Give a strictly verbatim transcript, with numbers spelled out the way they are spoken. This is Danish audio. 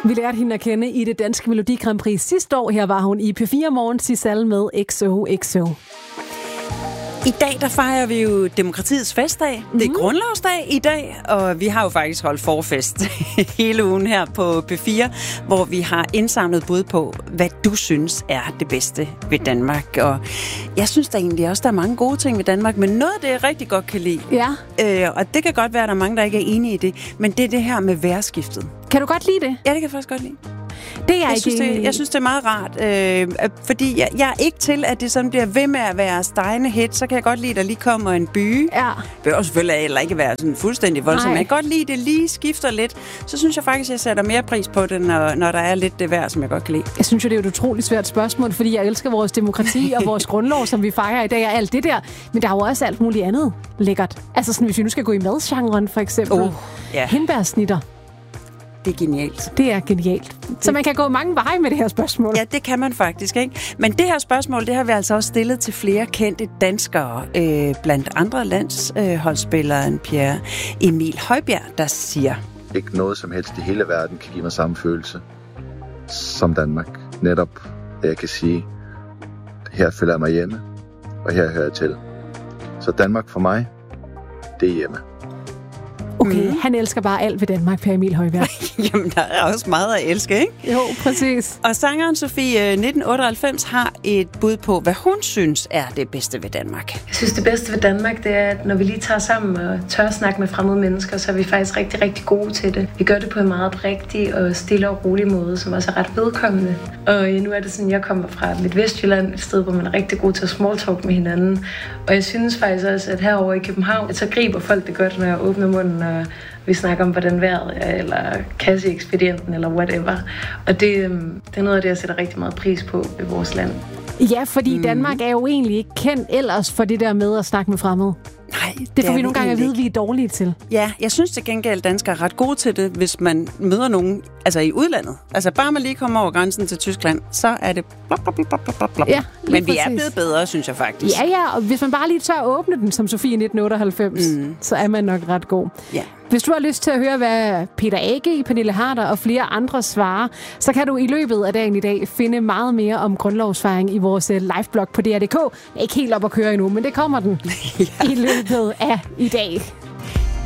Vi lærte hende at kende i det danske Melodi Grand Prix sidste år. Her var hun i P fire Morgen Sissal med X O X O. I dag der fejrer vi jo demokratiets festdag. Mm-hmm. Det er grundlovsdag i dag, og vi har jo faktisk holdt forfest hele ugen her på P fire, hvor vi har indsamlet bud på, hvad du synes er det bedste ved Danmark. Og jeg synes da egentlig også, der er mange gode ting ved Danmark, men noget af det, jeg rigtig godt kan lide, ja. øh, og det kan godt være, at der er mange, der ikke er enige i det, men det er det her med vejrskiftet. Kan du godt lide det? Ja, det kan jeg faktisk godt lide. Det er jeg, ikke... synes, det, jeg synes, det er meget rart, øh, fordi jeg, jeg er ikke til, at det sådan bliver ved med at være stegende hit. Så kan jeg godt lide, at der lige kommer en by. Ja. Det vil også selvfølgelig heller ikke være sådan fuldstændig voldsomt, men jeg kan godt lide, at det lige skifter lidt. Så synes jeg faktisk, at jeg sætter mere pris på det, når, når der er lidt det vejr, som jeg godt kan lide. Jeg synes jo, det er et utroligt svært spørgsmål, fordi jeg elsker vores demokrati og vores grundlov, som vi fejrer i dag, og alt det der. Men der er jo også alt muligt andet lækkert. Altså sådan, hvis vi nu skal gå i madgenren, for eksempel. Oh, yeah. Hindbærsnitter. Det er genialt. Det er genialt. Så man kan gå mange veje med det her spørgsmål. Ja, det kan man faktisk, ikke? Men det her spørgsmål, det har vi altså også stillet til flere kendte danskere. Øh, blandt andre landsholdsspilleren øh, Pierre Emil Højbjerg, der siger... Ikke noget som helst i hele verden kan give mig samme følelse som Danmark. Netop, at jeg kan sige, her føler jeg mig hjemme, og her hører jeg til. Så Danmark for mig, det er hjemme. Okay, mm. han elsker bare alt ved Danmark, Per Emil Højbjerg. Jamen, der er også meget at elske, ikke? Jo, præcis. Og sangeren Sofie nitten otteoghalvfems har et bud på, hvad hun synes er det bedste ved Danmark. Jeg synes, det bedste ved Danmark, det er, at når vi lige tager sammen og tør snakke med fremmede mennesker, så er vi faktisk rigtig, rigtig gode til det. Vi gør det på en meget oprigtig og stille og rolig måde, som også er ret vedkommende. Og nu er det sådan, jeg kommer fra Midt Vestjylland, et sted, hvor man er rigtig god til at small talk med hinanden. Og jeg synes faktisk også, at herovre i København, så griber folk det godt, når jeg åbner munden, og vi snakker om, hvordan vejret er, eller kasseekspedienten, eller whatever. Og det, det er noget af det, jeg sætter rigtig meget pris på i vores land. Ja, fordi mm. Danmark er jo egentlig ikke kendt ellers for det der med at snakke med fremmede. Nej, det, det får vi nogle gange at vide, at vi er dårlige til. Ja, jeg synes til gengæld, at danskere er ret gode til det, hvis man møder nogen altså i udlandet. Altså bare man lige kommer over grænsen til Tyskland, så er det blop, blop, blop, blop, blop. Ja, men vi præcis. er blevet bedre, synes jeg faktisk. Ja, ja, og hvis man bare lige tør at åbne den, som Sofie nitten otteoghalvfems, mm. så er man nok ret god. Ja. Hvis du har lyst til at høre, hvad Peter Age, Pernille Harder og flere andre svarer, så kan du i løbet af dagen i dag finde meget mere om grundlovsfejring i vores liveblog på D R punktum d k. Det er ikke helt op at køre endnu, men det kommer den ja. i løbet af i dag.